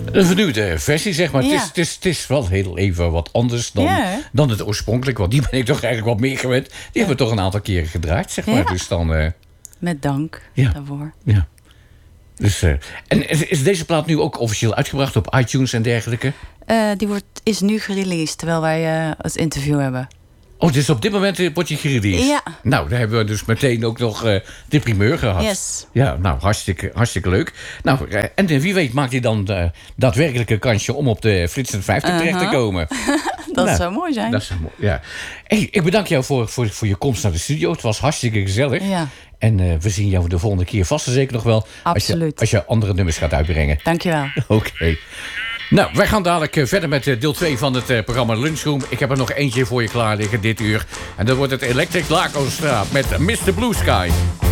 Een vernieuwde versie, zeg maar. Ja. Het is wel heel even wat anders dan het oorspronkelijk. Want die ben ik toch eigenlijk wat meer gewend. Die hebben we toch een aantal keren gedraaid, zeg maar. Ja. Dus dan... Met dank Ja. daarvoor. ja. Dus, en is deze plaat nu ook officieel uitgebracht op iTunes en dergelijke? Die is nu gereleased, terwijl wij het interview hebben. Oh, dus op dit moment wordt je gereleased? Ja. Nou, daar hebben we dus meteen ook nog de primeur gehad. Yes. Ja, nou, hartstikke leuk. Nou, en wie weet maakt hij dan daadwerkelijk kansje om op de Frits 50 terecht te komen. Dat zou mooi zijn. Dat zou mooi, ja. Hey, ik bedank jou voor je komst naar de studio. Het was hartstikke gezellig. Ja. En we zien jou de volgende keer vast en zeker nog wel. Absoluut. Als je andere nummers gaat uitbrengen. Dankjewel. Oké. Nou, wij gaan dadelijk verder met deel 2 van het programma Lunchroom. Ik heb er nog eentje voor je klaar liggen dit uur. En dat wordt het Electric Lagostraat met Mr. Blue Sky.